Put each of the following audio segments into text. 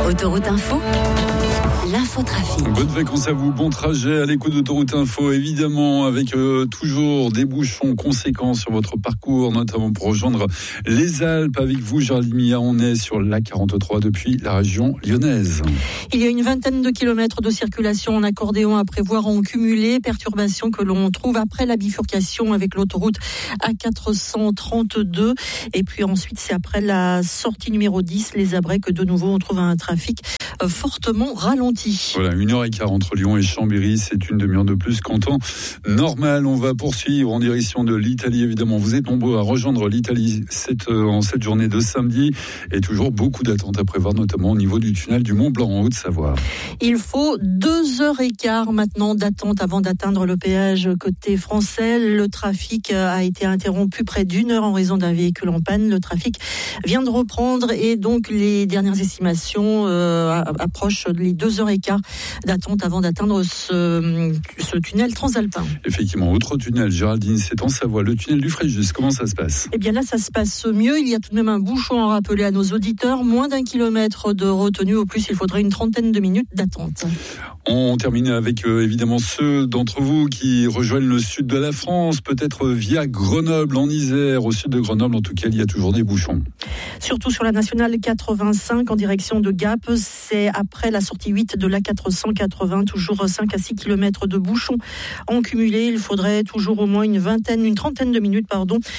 Autoroute Info, l'infotrafic. Bonnes vacances à vous, bon trajet à l'écoute d'Autoroute Info, évidemment, avec toujours des bouchons conséquents sur votre parcours, notamment pour rejoindre les Alpes. Avec vous, Géraldine Mia, on est sur l'A43 depuis la région lyonnaise. Il y a une vingtaine de kilomètres de circulation en accordéon à prévoir en cumulé, perturbations que l'on trouve après la bifurcation avec l'autoroute A432. Et puis ensuite, c'est après la sortie numéro 10, les Abrets, que de nouveau on trouve un trafic fortement ralenti. Voilà, 1h15 entre Lyon et Chambéry, c'est une demi-heure de plus qu'en temps normal. On va poursuivre en direction de l'Italie, évidemment. Vous êtes nombreux à rejoindre l'Italie en cette journée de samedi, et toujours beaucoup d'attentes à prévoir, notamment au niveau du tunnel du Mont Blanc en Haute-Savoie. Il faut 2h15 maintenant d'attente avant d'atteindre le péage côté français. Le trafic a été interrompu près d'une heure en raison d'un véhicule en panne. Le trafic vient de reprendre et donc les dernières estimations approchent les 2h15 d'attente avant d'atteindre ce tunnel transalpin. Effectivement, autre tunnel, Géraldine, c'est en Savoie, le tunnel du Fréjus. Comment ça se passe ? Eh bien là, ça se passe mieux. Il y a tout de même un bouchon à rappeler à nos auditeurs. Moins d'1 kilomètre de retenue. Au plus, il faudrait une trentaine de minutes d'attente. On termine avec évidemment ceux d'entre vous qui rejoignent le sud de la France, peut-être via Grenoble, en Isère. Au sud de Grenoble, en tout cas, il y a toujours des bouchons. Surtout sur la nationale 85 en direction de Gap. C'est après la sortie 8 de la 480, toujours 5 à 6 kilomètres de bouchons en cumulé. Il faudrait toujours au moins une trentaine de minutes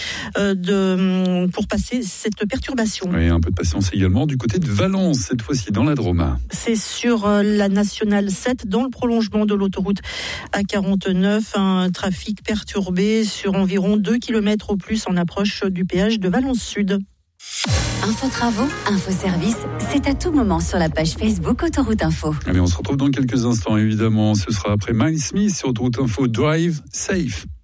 pour passer cette perturbation. Oui, un peu de patience également du côté de Valence, cette fois-ci dans la Drôme. C'est sur la nationale 7, dans le prolongement de l'autoroute A49, un trafic perturbé sur environ 2 km au plus en approche du péage de Valence Sud. Info-travaux, info-service, c'est à tout moment sur la page Facebook Autoroute Info. Allez, on se retrouve dans quelques instants, évidemment. Ce sera après Miles Smith sur Autoroute Info. Drive Safe.